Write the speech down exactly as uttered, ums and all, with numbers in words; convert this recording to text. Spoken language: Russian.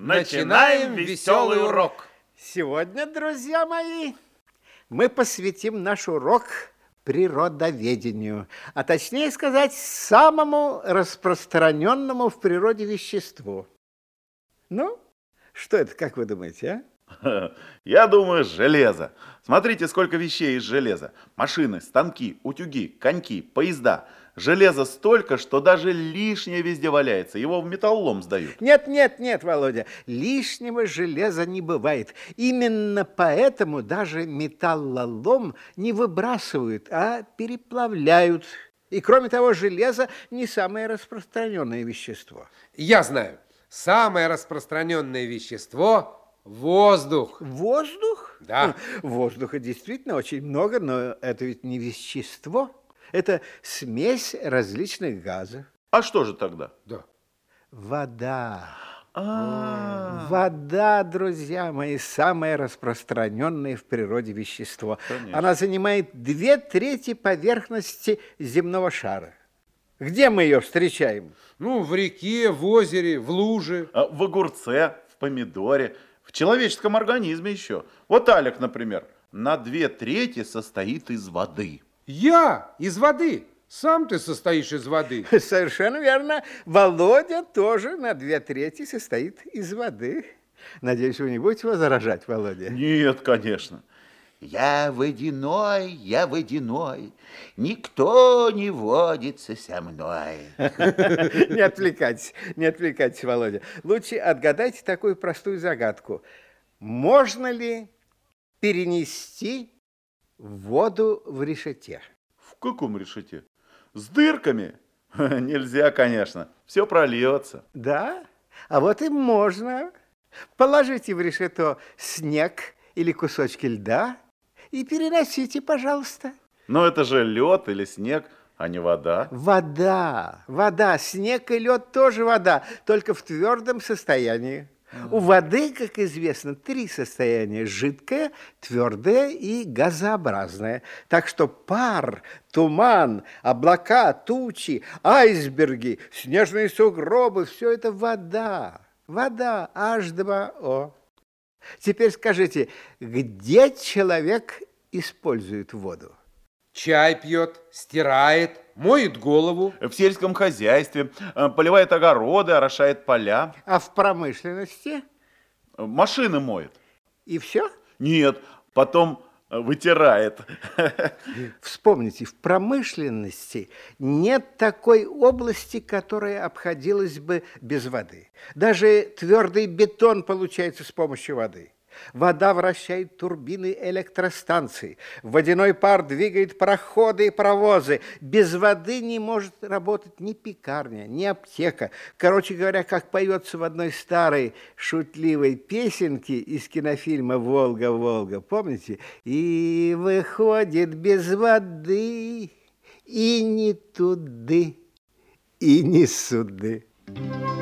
Начинаем веселый урок. Сегодня, друзья мои, мы посвятим наш урок природоведению, а точнее сказать, самому распространенному в природе веществу. Ну, что это, как вы думаете, а? Я думаю, железо. Смотрите, сколько вещей из железа. Машины, станки, утюги, коньки, поезда. Железа столько, что даже лишнее везде валяется. Его в металлолом сдают. Нет, нет, нет, Володя. Лишнего железа не бывает. Именно поэтому даже металлолом не выбрасывают, а переплавляют. И кроме того, железо не самое распространенное вещество. Я знаю. Самое распространенное вещество – воздух. Воздух? Да. Воздуха действительно очень много, но это ведь не вещество. Это смесь различных газов. А что же тогда? Да. Вода. А-а-а. Вода, друзья мои, самое распространенное в природе вещество. Конечно. Она занимает две трети поверхности земного шара. Где мы ее встречаем? Ну, в реке, в озере, в луже. А в огурце, в помидоре, в человеческом организме еще. Вот Алик, например, на две трети состоит из воды. Я из воды. Сам ты состоишь из воды. Совершенно верно. Володя тоже на две трети состоит из воды. Надеюсь, вы не будете возражать, Володя? Нет, конечно. Я водяной, я водяной, никто не водится со мной. Не отвлекайтесь, не отвлекайтесь, Володя. Лучше отгадайте такую простую загадку. Можно ли перенести воду в решете? В каком решете? С дырками? Нельзя, конечно. Все прольется. Да? А вот и можно. Положите в решето снег или кусочки льда и переносите, пожалуйста. Но это же лед или снег, а не вода. Вода, вода, снег и лед тоже вода, только в твердом состоянии. У воды, как известно, три состояния: жидкое, твердое и газообразное. Так что пар, туман, облака, тучи, айсберги, снежные сугробы – все это вода. Вода, эйч два о. Теперь скажите, где человек использует воду? Чай пьет, стирает, моет голову. В сельском хозяйстве, поливает огороды, орошает поля. А в промышленности? Машины моет. И все? Нет, потом вытирает. Вспомните, в промышленности нет такой области, которая обходилась бы без воды. Даже твердый бетон получается с помощью воды. Вода вращает турбины электростанций. Водяной пар двигает пароходы и паровозы. Без воды не может работать ни пекарня, ни аптека. Короче говоря, как поется в одной старой шутливой песенке из кинофильма «Волга, Волга». Помните? И выходит без воды, и ни туды, и ни суды.